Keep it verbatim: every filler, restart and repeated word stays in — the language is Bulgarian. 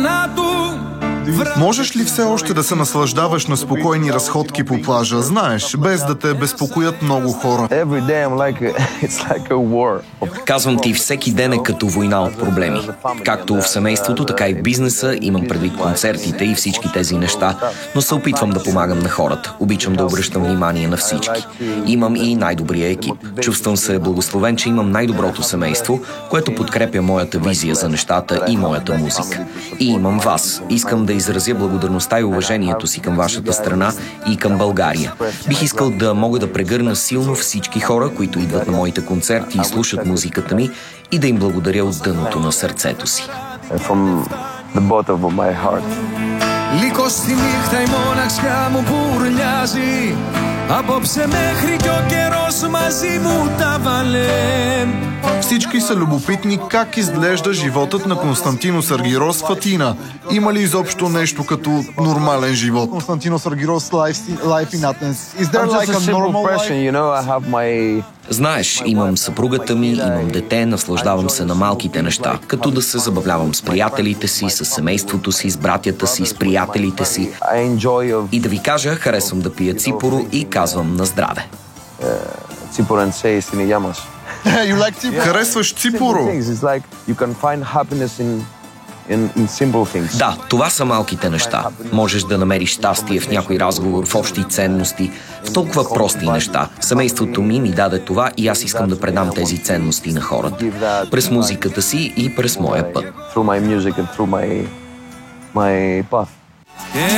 Можеш ли все още да се наслаждаваш на спокойни разходки по плажа, знаеш, без да те безпокоят много хора? Казвам ти, всеки ден е като война от проблеми. Както в семейството, така и в бизнеса, имам предвид концертите и всички тези неща, но се опитвам да помагам на хората. Обичам да обръщам внимание на всички. Имам и най-добрия екип. Чувствам се благословен, че имам най-доброто семейство, което подкрепя моята визия за нещата и моята музика. И имам вас. Искам да изразя благодарността и уважението си към вашата страна и към България. Бих искал да мога да прегърна силно всички хора, които идват на моите концерти и слушат музиката ми, и да им благодаря от дъното на сърцето си. Λίγο στη νύχτα η μοναξιά μου μπουρλιάζει. Απόψε μέχρι κι ο καιρός μαζί μου τα βάλε. Всички са любопитни как изглежда животът на Константинос Аргирос в Атина. Има ли изобщо нещо като нормален живот? Константинос Аргирос life in Athens. Is there like a normal life? You know, I have my... Знаеш, имам съпругата ми, имам дете, наслаждавам се на малките неща, като да се забавлявам с приятелите си, с семейството си, с братята си, с приятелите си. И да ви кажа, харесвам да пия ципоро и казвам на здраве. Ципорен се истини ямаш. You like Ципоро? Харесваш Ципоро? In, in simple things. Да, това са малките неща. Можеш да намериш щастие в някой разговор, в общи ценности, в толкова прости неща. Семейството ми ми даде това и аз искам да предам тези ценности на хората. През музиката си и през моя път. Through my music and through my, my path.